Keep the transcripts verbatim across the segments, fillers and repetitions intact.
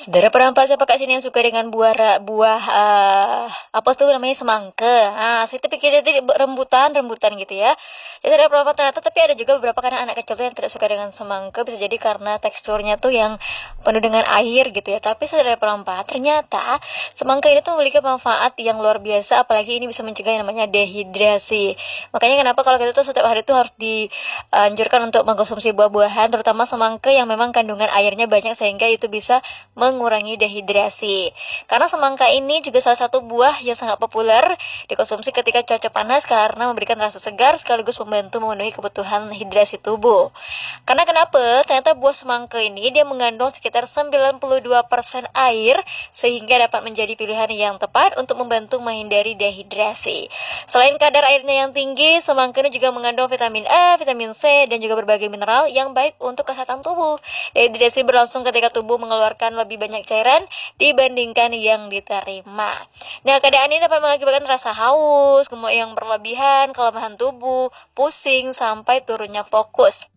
Saudara perempat siapa Kak sini yang suka dengan buah ra- buah eh, apa tuh namanya semangka. Nah, saya tuh pikir itu rembutan, rembutan gitu ya. Ya saudara perempat ternyata tapi ada juga beberapa karena anak kecil tuh yang tidak suka dengan semangka bisa jadi karena teksturnya tuh yang penuh dengan air gitu ya. Tapi saudara perempat ternyata semangka ini tuh memiliki manfaat yang luar biasa apalagi ini bisa mencegah yang namanya dehidrasi. Makanya kenapa kalau kita tuh setiap hari tuh harus dianjurkan untuk mengkonsumsi buah-buahan terutama semangka yang memang kandungan airnya banyak sehingga itu bisa mengurangi dehidrasi. Karena semangka ini juga salah satu buah yang sangat populer dikonsumsi ketika cuaca panas karena memberikan rasa segar sekaligus membantu memenuhi kebutuhan hidrasi tubuh. Karena kenapa? Ternyata buah semangka ini dia mengandung sekitar sembilan puluh dua persen air sehingga dapat menjadi pilihan yang tepat untuk membantu menghindari dehidrasi. Selain kadar airnya yang tinggi, semangka ini juga mengandung vitamin A, vitamin C, dan juga berbagai mineral yang baik untuk kesehatan tubuh. Dehidrasi berlangsung ketika tubuh mengeluarkan lebih banyak cairan dibandingkan yang diterima. Nah, keadaan ini dapat mengakibatkan rasa haus, kemudian yang berlebihan, kelemahan tubuh, pusing, sampai turunnya fokus.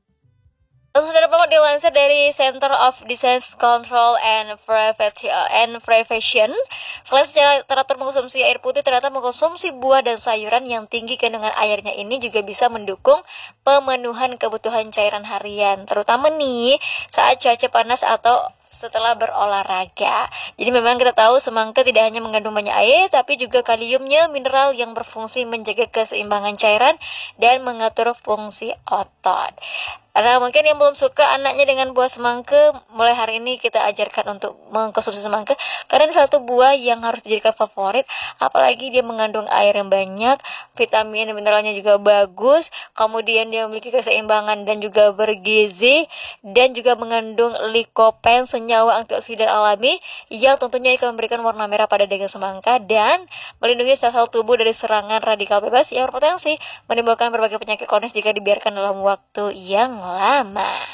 Lalu saudara Bapak dilansir dari Center of Disease Control and Prevention, and Prevention, selain secara teratur mengkonsumsi air putih, ternyata mengkonsumsi buah dan sayuran yang tinggi kandungan airnya ini juga bisa mendukung pemenuhan kebutuhan cairan harian, terutama nih saat cuaca panas atau setelah berolahraga. Jadi memang kita tahu semangka tidak hanya mengandung banyak air, tapi juga kaliumnya, mineral yang berfungsi menjaga keseimbangan cairan dan mengatur fungsi otot. Karena mungkin yang belum suka anaknya dengan buah semangka, mulai hari ini kita ajarkan untuk mengkonsumsi semangka karena ini salah satu buah yang harus dijadikan favorit, apalagi dia mengandung air yang banyak, vitamin dan mineralnya juga bagus, kemudian dia memiliki keseimbangan dan juga bergizi, dan juga mengandung likopen, senyawa antioksidan alami yang tentunya akan memberikan warna merah pada daging semangka dan melindungi sel-sel tubuh dari serangan radikal bebas yang berpotensi menimbulkan berbagai penyakit kronis jika dibiarkan dalam waktu yang lama.